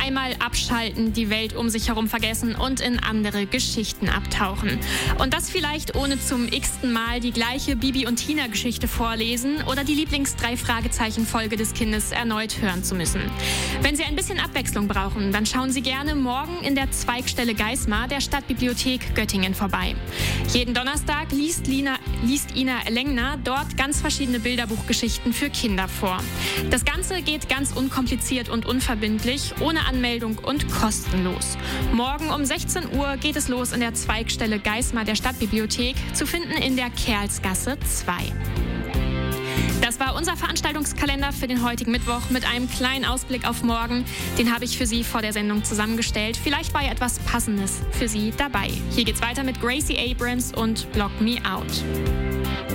einmal abschalten, die Welt um sich herum vergessen und in andere Geschichten abtauchen. Und das vielleicht ohne zum x-ten Mal die gleiche Bibi und Tina-Geschichte vorlesen oder die Lieblings-3-Fragezeichen-Folge des Kindes erneut hören zu müssen. Wenn Sie ein bisschen Abwechslung brauchen, dann schauen Sie gerne morgen in der Zweigstelle Geismar der Stadtbibliothek Göttingen vorbei. Jeden Donnerstag liest Ina Lengner dort ganz verschiedene Bilderbuchgeschichten für Kinder vor. Das Ganze geht ganz unkompliziert und unverbindlich, ohne Anmeldung und kostenlos. Morgen um 16 Uhr geht es los in der Zweigstelle Geismar der Stadtbibliothek, zu finden in der Kerlsgasse 2. Das war unser Veranstaltungskalender für den heutigen Mittwoch mit einem kleinen Ausblick auf morgen. Den habe ich für Sie vor der Sendung zusammengestellt. Vielleicht war ja etwas Passendes für Sie dabei. Hier geht's weiter mit Gracie Abrams und Block Me Out.